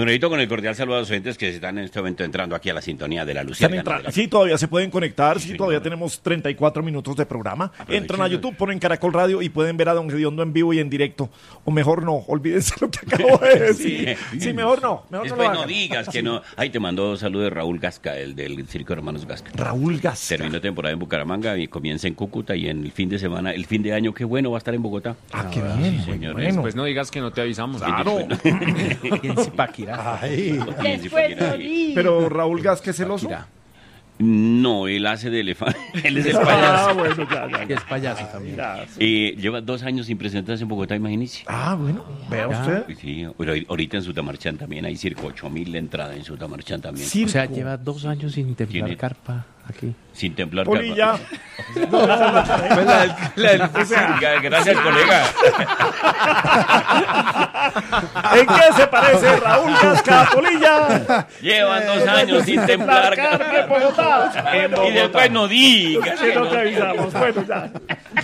Don Grito, con el cordial saludo a los oyentes que están en este momento entrando aquí a la sintonía de la Luciérnaga. Sí, todavía se pueden conectar, sí, todavía tenemos 34 minutos de programa. Entran a YouTube, ponen Caracol Radio y pueden ver a Don Gediondo en vivo y en directo. O mejor no, olvídense lo que acabo de decir. Sí, mejor no. Después no digas que no. Ahí te mandó saludos de Raúl Gasca, el del Circo Hermanos Gasca. Raúl Gasca. Terminó temporada en Bucaramanga y comienza en Cúcuta y en el fin de semana, el fin de año, qué bueno, va a estar en Bogotá. Qué bien, sí, señor. Bueno. Pues no digas que no te avisamos. Claro. Pero Raúl Gasca es el oso. No, él hace de elefante. Él es el payaso. Bueno, ya. Es payaso también. Lleva 2 años sin presentarse en Bogotá, imagínese. Bueno, vea usted. Sí, pero ahorita en Sutamarchán también hay circo, 8.000 de entrada en Sutamarchán también. Circo. O sea, lleva 2 años sin templar Tiene- carpa aquí. Sin templar Polilla. Gracias, colega. ¿En qué se parece Raúl Gasca a Polilla? Llevan 2 años sin templar Carne en Bogotá. Y después no digas. Que no te avisamos. Bueno, ya.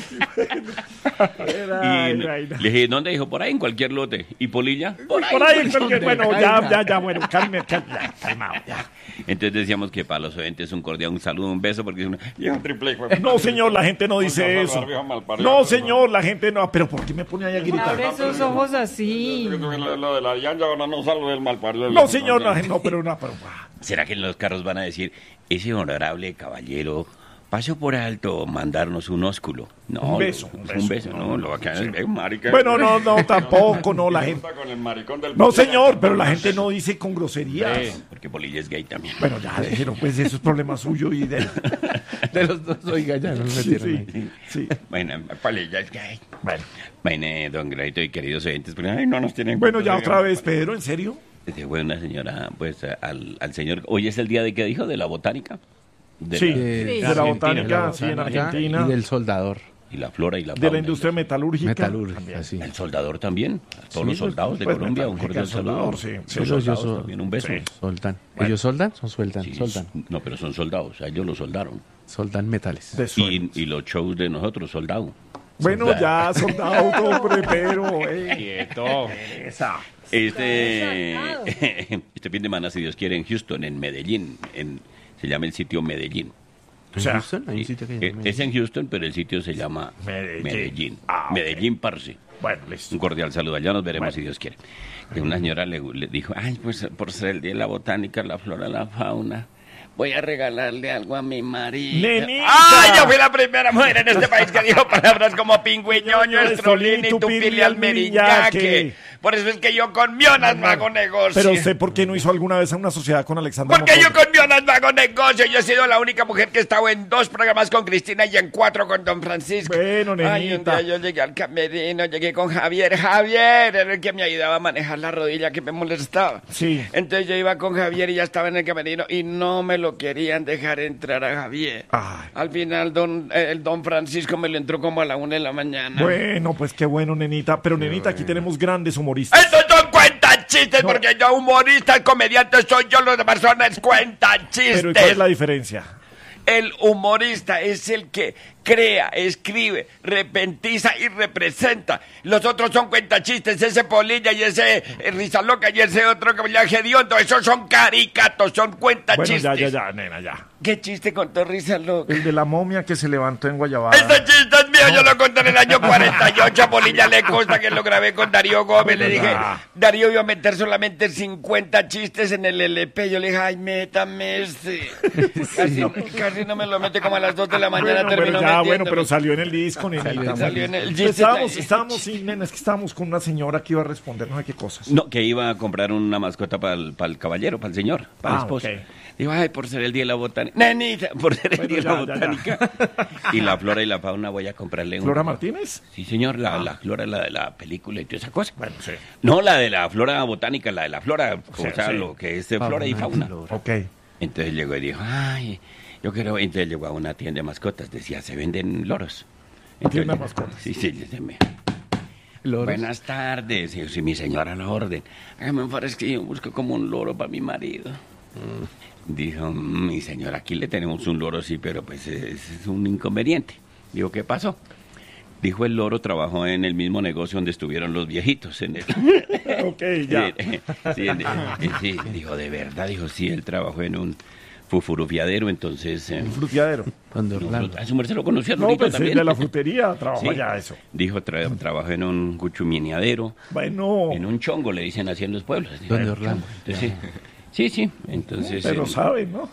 Y le dije, ¿dónde dijo? Por ahí, en cualquier lote. ¿Y Polilla? Por ahí, bueno, ya, bueno, calmado, ya. Entonces decíamos que para los oyentes un cordial, un saludo, un beso, porque es una... No, señor, la gente no dice eso. No, señor, la gente no. Pero ¿por qué me pone ahí a gritar? Abre esos ojos así. Lo de la llanta ahora no salgo del mal parido. No, señor, no, pero. ¿Será que en los carros van a decir, ese honorable caballero pasó por alto mandarnos un ósculo? No, Un beso. no, lo bacano es marica. Bueno, no, tampoco, no, la gente. Con el maricón del No, señor, pero la gente no dice con groserías. Porque Polilla es gay también. Bueno, ya, déjelo, pues eso es problema suyo y de él. De los dos, oiga, ya no me metieron ahí. Sí. Bueno, Polilla es gay. Bueno. Bueno, don Grito y queridos oyentes, pues, ay, no nos tienen... Bueno, ya otra vez, Pedro, ¿en serio? Fue una señora, pues, al señor... Hoy es el día de, ¿qué dijo? ¿De la botánica? Sí, de la botánica, sí, en Argentina. Y del soldador. Y la flora y la De fauna. la industria metalúrgica. Metalúrgica, sí. El soldador también. A todos los soldados de pues, Colombia, un metalúrgica, cordial saludo. soldador, sí. Los Ellos soldados son- también, un beso. Sí. Soldan. ¿Ellos soldan? Son sueltan. Sí, Soldan. no, pero son soldados, a ellos los soldaron. Soldan metales. De sueldo. Y los shows de nosotros, soldado. Bueno, ya, soldado, hombre, pero. Quieto. Esa. Este fin de semana, si Dios quiere, en Houston, en Medellín. Se llama el sitio Medellín. O sea, Houston? Hay un sitio que se llama Es en Houston, pero el sitio se llama Medellín. Medellín. Ah, ok. Medellín, parce. Bueno, listo. Un cordial saludo. Allá nos veremos si Dios quiere. Que una señora le dijo, ay, pues por ser el día de la botánica, la flora, la fauna, voy a regalarle algo a mi marido. ¡Nenita! ¡Ay, yo fui la primera mujer en este país que dijo palabras como pingüiñoño, estrolín y tupili almeriñaque! Por eso es que yo con Mionas no hago negocio. Pero usted, ¿por qué no hizo alguna vez una sociedad con Alexandra Porque yo Montoya? con Mionas no hago negocio. Yo he sido la única mujer que he estado en 2 programas con Cristina y en 4 con Don Francisco. Bueno, Ay, un nenita. día yo llegué al camerino, llegué con Javier. Javier era el que me ayudaba a manejar la rodilla que me molestaba. Sí. Entonces yo iba con Javier y ya estaba en el camerino y no me lo querían dejar entrar a Javier. Ay. Al final el don Francisco me lo entró como a la 1 de la mañana. Bueno, pues qué bueno, nenita. Pero, nenita, aquí tenemos grandes humoristas. Estos son cuentachistes, porque yo humorista, comediante soy yo, los demás son cuentachistes. Pero, ¿y cuál es la diferencia? El humorista es el que crea, escribe, repentiza y representa. Los otros son cuentachistes, ese Polilla y ese Rizaloca y ese otro que ya Gediondo. Esos son caricatos, son cuentachistes. Bueno, ya, nena, ya. ¿Qué chiste contó Rizaloca? El de la momia que se levantó en Guayabada. Este chiste es mío, yo lo conté en el año 48. A Polilla le consta que lo grabé con Darío Gómez. Le dije, Darío iba a meter solamente 50 chistes en el LP. Yo le dije, ay, métame ese. Casi no me lo mete como a las 2 de la mañana. Bueno, terminó bueno, metiéndome. pero salió en el disco, nenita. Salió en el Estábamos, sí, nena, es que estábamos con una señora que iba a responder no sé qué cosas. No, que iba a comprar una mascota para el caballero, para el señor, para el esposo. Ok. Digo, ay, por ser el día de la botánica. Nenita, por ser el día de la botánica. Y la flora y la fauna voy a comprarle ¿Flora Martínez? Sí, señor, la flora, la de la película y toda esa cosa. Bueno, sí. No, la de la flora botánica, la de la flora, o sea, sí. lo que es de flora y fauna. Ok. Entonces llegó y dijo, ay, yo quiero... Entonces llegó a una tienda de mascotas, decía, se venden loros. Tienda de Entonces, mascotas. Sí, se me... Loros. Buenas tardes, y yo, sí, mi señora, a la orden. Hágame un favor, es que yo busco como un loro para mi marido. Dijo, mi señora, aquí le tenemos un loro, sí, pero pues es un inconveniente. Digo, ¿qué pasó? Dijo el loro, trabajó en el mismo negocio donde estuvieron los viejitos. En el, Ok, ya. sí, dijo, de verdad, dijo, sí, él trabajó en un fufurufiadero, entonces... Un fruteadero. Cuando Orlando. a su merced lo conocía, No, Lorito, pues también. de la frutería, trabajo Sí. allá eso. Dijo, trabajó en un guchumineadero, Bueno, en un chongo, le dicen así en los pueblos. Donde Orlando. Entonces, sí, entonces... pero saben, ¿no?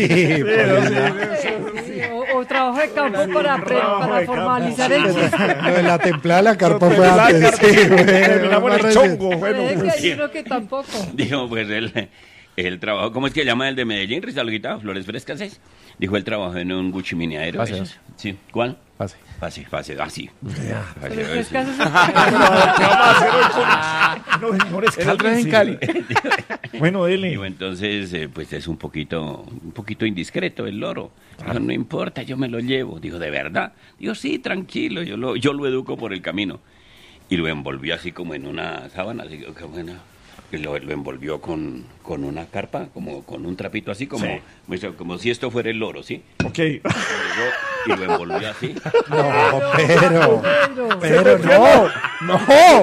O trabajo de campo trabajo para de formalizar campo, el sí. chiste. Lo de la templada de la carpa fue La antes. carpa, Sí, güey, terminamos en el más chongo. Bueno, Puede pues, que yo creo que tampoco. Dijo, pues él trabajó, ¿cómo es que llama el de Medellín, Rizalguita? Flores Frescas, ¿es? Dijo, él trabajó en un guchumineadero. Pase, esos. Sí, ¿cuál? Pase. Así. Pero es que eso es- ¿qué vamos a hacer hoy con- No, señores, El otro es en cálmense. Cali. Bueno, Digo, dele. entonces, pues es un poquito indiscreto el loro. Dijo, no importa, yo me lo llevo. Dijo, ¿de verdad? Digo, sí, tranquilo, yo lo educo por el camino. Y lo envolvió así como en una sábana, así que bueno, y lo envolvió con una carpa, como con un trapito así, como, Sí. como si esto fuera el loro, ¿sí? Ok. Y lo envolvió así. No, Pedro. Pedro, no.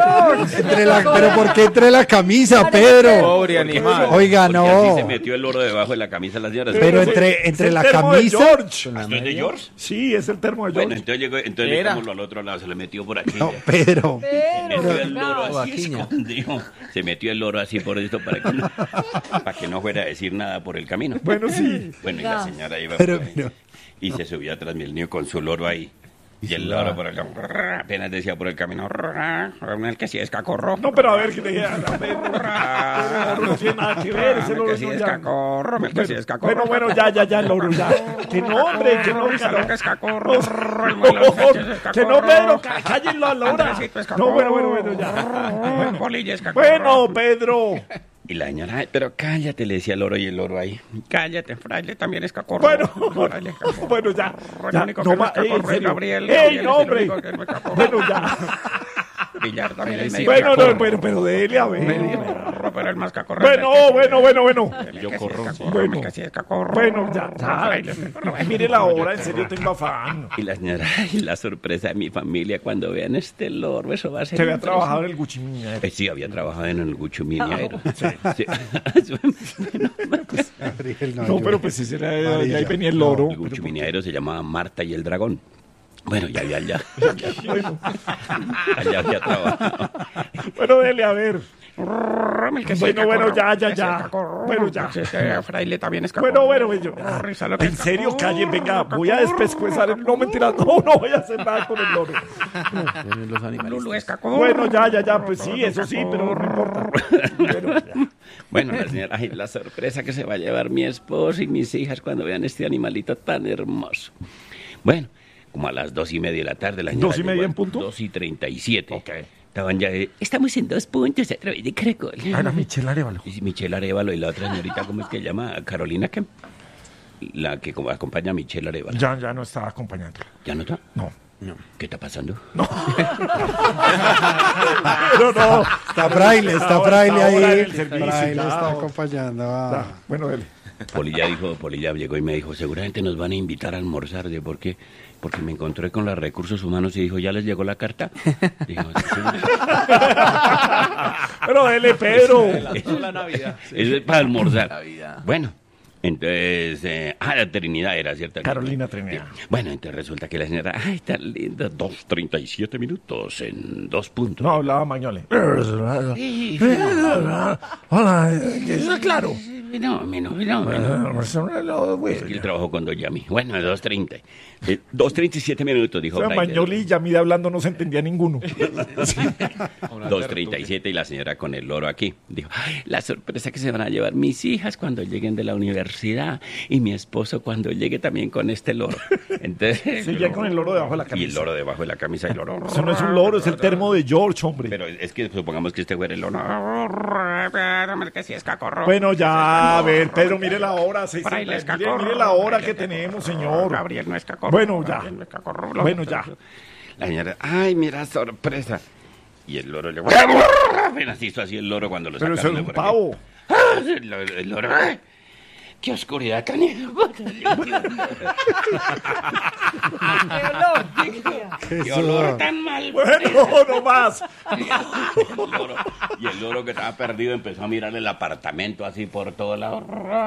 Pero ¿por qué entre la camisa, Pedro? Pobre animal. Oiga, Porque así se no. metió el loro debajo de la camisa de las señoras. Pero Es entre el la termo de camisa. George. ¿Esto es de George? Sí, es el termo de Bueno, George. entonces llegámoslo al otro lado, se le metió por aquí. No, Pedro. Se metió el Pedro, loro no. así Joaquiña. escondido. Se metió el loro así por esto para que no fuera a decir nada por el camino. Bueno, sí. Bueno, y Ya. la señora iba Pero, por ahí, pero- y se subía atrás del niño con su loro ahí. Y el loro por el apenas decía por el camino, el que sí es cacorro. No, pero a ver, que te diga. No tiene nada que ver. Ese loro el que sí no es ya. cacorro, el que sí es cacorro. Bueno, ya, loro, ya. Que no, hombre, que no, Lo que es cacorro. Que no, Pedro, cállenlo a la hora. No, bueno, ya. Polilla es cacorro. Bueno, Pedro. Y la señora, "Ay, pero cállate", le decía el loro, y el loro ahí, "Cállate, fraile, también es cacorro". Bueno, Fraile es cacorro. bueno, ya. El Ya, único no que no ma- es cacorro en es serio. Gabriel. ¡Ey, Gabriel no, es el hombre! único que no es cacorro. Bueno, ya. Villar también es Sí, medio Bueno, cacorro. no, pero dele a ver. Pero el más cacorro. Bueno. Yo corro. Bueno. El que sí es cacorro. Bueno, ya. Fraile es cacorro. Mire la hora, en serio tengo afán. Y la señora, ay, la sorpresa de mi familia cuando vean este loro, eso va a ser... Que había impresionante. trabajado en el Guchimiña. Sí, había trabajado en el Guchumineadero. Sí. Gabriel, No, pero pues ese era de Amarilla. ahí venía el loro. El Guchumineadero se llamaba Marta y el Dragón. Bueno, ya había allá. Bueno, Allá había trabajado. bueno, dele a ver. El que sí Bueno, es bueno, cacorro, ya. que sí es cacorro. Bueno, ya. Sí, es que fraile también es cacorro. Bueno, yo. Risa lo que En es serio, cacorro, calle, venga, voy a cacorro. despescuezar el... No, mentira, no voy a hacer nada con el loro. Los animales. Lulu es cacorro. Bueno, ya, pues sí, eso sí, pero no importa. Bueno, ya. Bueno, la señora, ay, la sorpresa que se va a llevar mi esposo y mis hijas cuando vean este animalito tan hermoso. Bueno, como a las 2:30 de la tarde, la señora 2:30 llegó en punto. 2:37. Ok. Estaban ya, estamos en 2 puntos a través de Caracol. Era Michelle Arevalo. Y Michelle Arevalo y la otra señorita, ¿cómo es que llama? Carolina, ¿qué? La que como acompaña a Michelle Arevalo. Ya no estaba acompañando. ¿Ya no está? No. ¿Qué está pasando? Pero no. Está Fraile Ahora ahí. en el servicio, Fraile ya. está acompañando a... Bueno, dele. Polilla llegó y me dijo, seguramente nos van a invitar a almorzar. ¿De por qué? Porque me encontré con los recursos humanos y dijo, ¿ya les llegó la carta? Dijo, "Sí". Pero dele, Pedro. La Navidad. Eso es para almorzar. Navidad. Bueno, entonces, la Trinidad era, ¿cierto? Carolina Trinidad. Bueno, entonces resulta que la señora, ay, tan linda, 2:37 minutos en 2 puntos. No hablaba Mañole. Hola, ¿está claro? No. Es que él trabajó con Doña Yami. Bueno, 2:30. 2:37 minutos, dijo Braille. Mañoli y Yamida hablando no se entendía ninguno. 2:37 y la señora con el loro aquí. Dijo, ay, la sorpresa que se van a llevar mis hijas cuando lleguen de la universidad y mi esposo cuando llegue también con este loro. Entonces, Seguía con el loro debajo de la y camisa. el loro debajo de la camisa y el loro. Eso no es un loro, es el termo de George, hombre. Pero es que supongamos que este fuera el loro. Que sí es cacorro. Bueno, ya, a ver, Pedro, mire la hora. Fraile es Mire cacorro. la hora que Fraile tenemos, señor. Gabriel no es cacorro. Bueno, ya. Gabriel no es cacorro. Bueno, ya. La señora, ay, mira, sorpresa. Y el loro le... Apenas hizo así el loro cuando lo Pero eso sacaron es de un por aquí. pavo. El loro... ¡ay! qué oscuridad tan... ¡Qué olor tan mal! Bueno, no más. Y el loro que estaba perdido empezó a mirar el apartamento así por todos lados.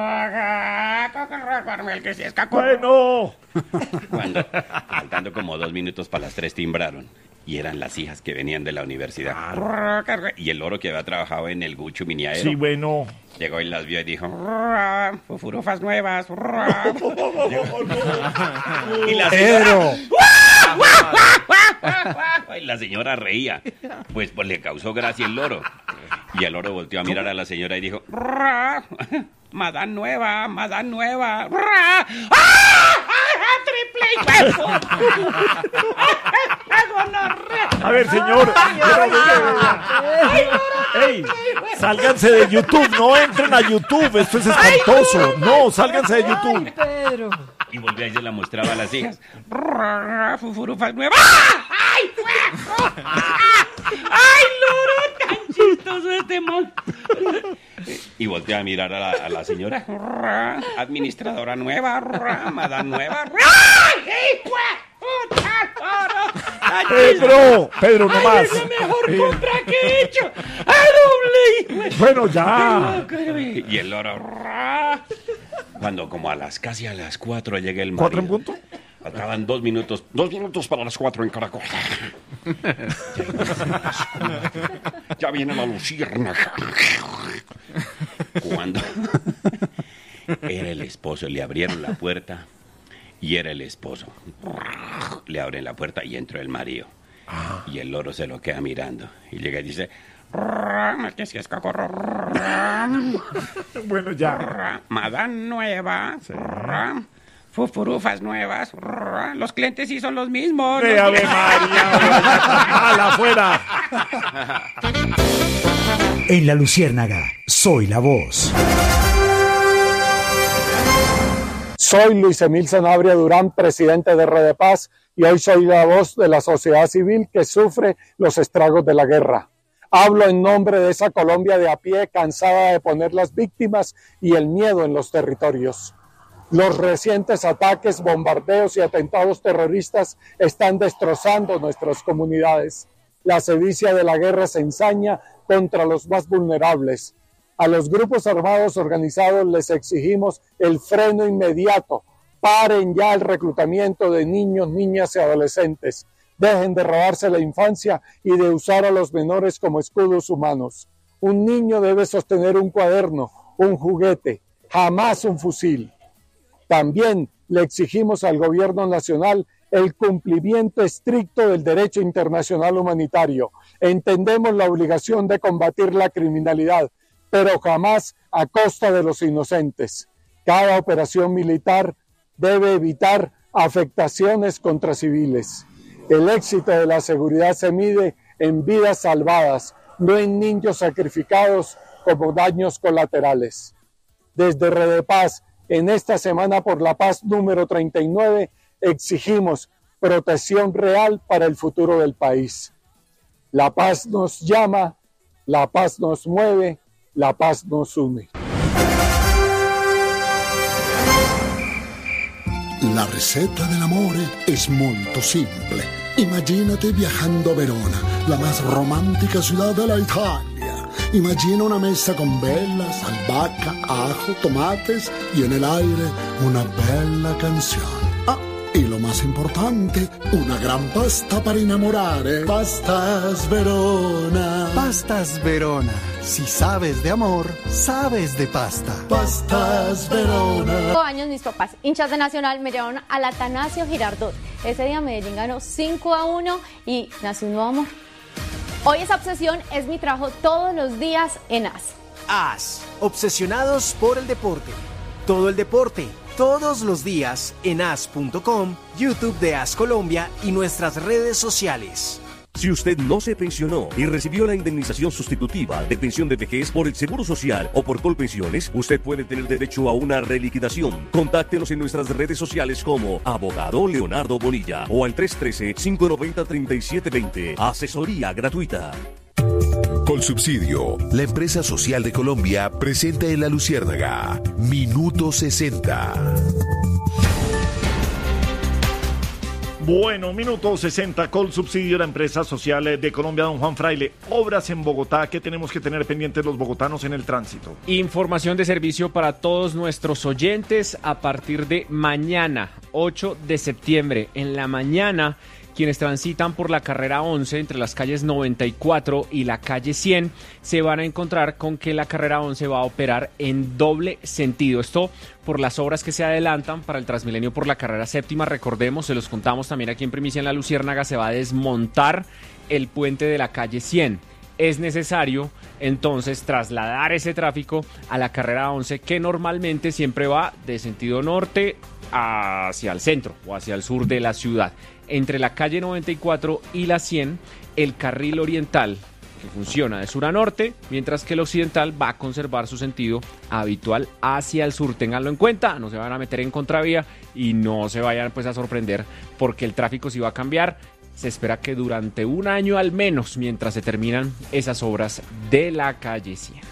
El que se escapó. Bueno. Cuando, faltando como 2 minutos para las 3, timbraron. Y eran las hijas que venían de la universidad. Y el loro que había trabajado en el Gucho Miniaero. Sí, bueno. Llegó y las vio y dijo: fufurufas nuevas. Y la señora... Y la señora reía. Pues le causó gracia el loro. Y el loro volteó a mirar a la señora y dijo: Madame nueva. ¡Triple! A ver, señor. Ey, sálganse de YouTube, no entren a YouTube, esto es espantoso. No, sálganse de YouTube. Pedro. Y volvió y se la mostraba a las hijas. Fufurufas nuevas. ¡Ay, ¡ay, loro! ¡Tan chistoso este man! Y volteó a mirar a la señora. Administradora nueva, madame nueva. Pedro, no más. Es la mejor compra que he hecho. ¡A doble! Bueno, ya. Y el loro... Cuando como casi a las 4 llega el marido. 4 en punto. Faltaban 2 minutos. 2 minutos para las 4 en Caracol. Ya viene la luciérnaga. Cuando era el esposo, le abrieron la puerta y era el esposo. Le abren la puerta y entró el marido. Y el loro se lo queda mirando. Y llega y dice... que si es cocorro. Bueno, ya. Madame nueva. Fufurufas nuevas. Los clientes sí son los mismos. Ave María. A la afuera. En La Luciérnaga, soy la voz. Soy Luis Emil Sanabria Durán, presidente de Redepaz, y hoy soy la voz de la sociedad civil que sufre los estragos de la guerra. Hablo en nombre de esa Colombia de a pie, cansada de poner las víctimas y el miedo en los territorios. Los recientes ataques, bombardeos y atentados terroristas están destrozando nuestras comunidades. La sevicia de la guerra se ensaña contra los más vulnerables. A los grupos armados organizados les exigimos el freno inmediato. Paren ya el reclutamiento de niños, niñas y adolescentes. Dejen de robarse la infancia y de usar a los menores como escudos humanos. Un niño debe sostener un cuaderno, un juguete, jamás un fusil. También le exigimos al gobierno nacional el cumplimiento estricto del derecho internacional humanitario. Entendemos la obligación de combatir la criminalidad, pero jamás a costa de los inocentes. Cada operación militar debe evitar afectaciones contra civiles. El éxito de la seguridad se mide en vidas salvadas, no en niños sacrificados como daños colaterales. Desde Redepaz, en esta Semana por la Paz número 39, exigimos protección real para el futuro del país. La paz nos llama, la paz nos mueve, la paz nos une. La ricetta dell'amore è molto simple. Imagínate viajando a Verona, la más romántica ciudad de la Italia. Imagina una mesa con velas, albahaca, ajo, tomates y en el aire una bella canción. Ah, y lo más importante, una gran pasta para enamorare. Pastas Verona. Pastas Verona. Si sabes de amor, sabes de pasta. Pastas Verona. 5 años mis papás, hinchas de Nacional, me llevaron al Atanasio Girardot. Ese día Medellín ganó 5-1 y nació un nuevo amor. Hoy esa obsesión es mi trabajo todos los días en AS. AS, obsesionados por el deporte. Todo el deporte, todos los días en as.com, YouTube de AS Colombia y nuestras redes sociales. Si usted no se pensionó y recibió la indemnización sustitutiva de pensión de vejez por el Seguro Social o por Colpensiones, usted puede tener derecho a una reliquidación. Contáctenos en nuestras redes sociales como Abogado Leonardo Bonilla o al 313-590-3720. Asesoría gratuita. Colsubsidio, la empresa social de Colombia, presenta en La Luciérnaga Minuto 60. Bueno, minuto 60, Colsubsidio, la empresa social de Colombia. Don Juan Fraile, obras en Bogotá, ¿qué tenemos que tener pendientes los bogotanos en el tránsito? Información de servicio para todos nuestros oyentes a partir de mañana, 8 de septiembre. En la mañana, quienes transitan por la carrera 11 entre las calles 94 y la calle 100 se van a encontrar con que la carrera 11 va a operar en doble sentido. Esto por las obras que se adelantan para el Transmilenio por la carrera séptima. Recordemos, se los contamos también aquí en Primicia en La Luciérnaga, se va a desmontar el puente de la calle 100. Es necesario entonces trasladar ese tráfico a la carrera 11, que normalmente siempre va de sentido norte hacia el centro o hacia el sur de la ciudad. Entre la calle 94 y la 100, el carril oriental que funciona de sur a norte, mientras que el occidental va a conservar su sentido habitual hacia el sur. Ténganlo en cuenta, no se van a meter en contravía y no se vayan pues a sorprender porque el tráfico sí va a cambiar. Se espera que durante un año al menos, mientras se terminan esas obras de la calle 100.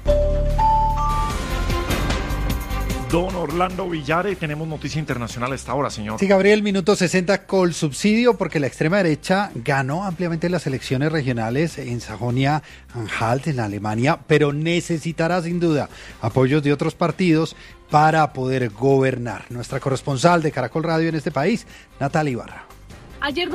Don Orlando Villare, tenemos noticia internacional a esta hora, señor. Sí, Gabriel, minuto 60 Colsubsidio, porque la extrema derecha ganó ampliamente las elecciones regionales en Sajonia-Anhalt, en Alemania, pero necesitará sin duda apoyos de otros partidos para poder gobernar. Nuestra corresponsal de Caracol Radio en este país, Natalia Ibarra. Ayer